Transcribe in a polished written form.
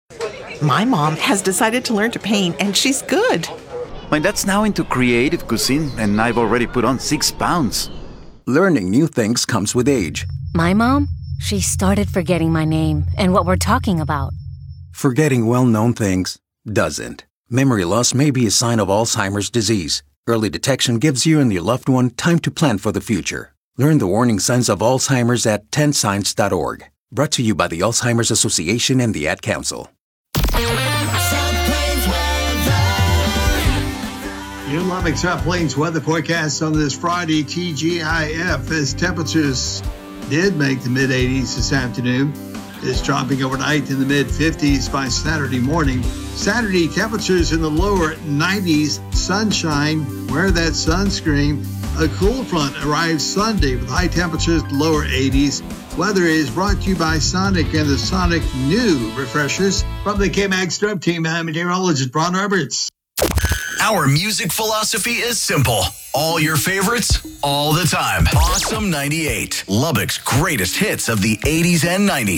My mom has decided to learn to paint, and she's good. My dad's now into creative cuisine, and I've already put on 6 pounds. Learning new things comes with age. My mom, she started forgetting my name and what we're talking about. Forgetting well-known things doesn't. Memory loss may be a sign of Alzheimer's disease. Early detection gives you and your loved one time to plan for the future. Learn the warning signs of Alzheimer's at 10signs.org. Brought to you by the Alzheimer's Association and the Ad Council. New Lubbock South Plains weather forecast on this Friday, TGIF, as temperatures did make the mid-80s this afternoon. It's dropping overnight in the mid-50s by Saturday morning. Saturday, temperatures in the lower 90s, sunshine, wear that sunscreen. A cool front arrives Sunday with high temperatures lower 80s. Weather is brought to you by Sonic and the Sonic New Refreshers. From the K-Mag Strip Team, I'm meteorologist Ron Roberts. Our music philosophy is simple. All your favorites, all the time. Awesome 98, Lubbock's greatest hits of the 80s and 90s.